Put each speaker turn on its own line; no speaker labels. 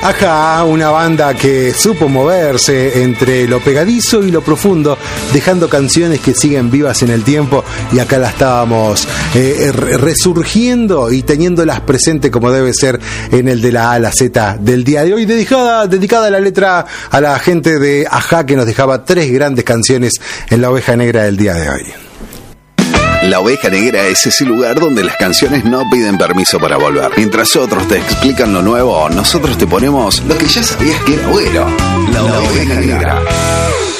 Ajá, una banda que supo moverse entre lo pegadizo y lo profundo, dejando canciones que siguen vivas en el tiempo, y acá la estábamos resurgiendo y teniéndolas presentes como debe ser en el de la A a la Z del día de hoy, dedicada a la letra a la gente de Ajá, que nos dejaba 3 grandes canciones en la Oveja Negra del día de hoy.
La Oveja Negra es ese lugar donde las canciones no piden permiso para volver. Mientras otros te explican lo nuevo, nosotros te ponemos lo que ya sabías que era bueno. La Oveja Negra.